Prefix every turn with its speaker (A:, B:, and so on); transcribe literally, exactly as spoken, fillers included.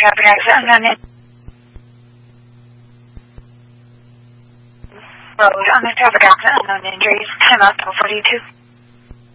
A: traffic accident, unknown in- road, on the traffic accident, unknown injuries, ten off, forty-two.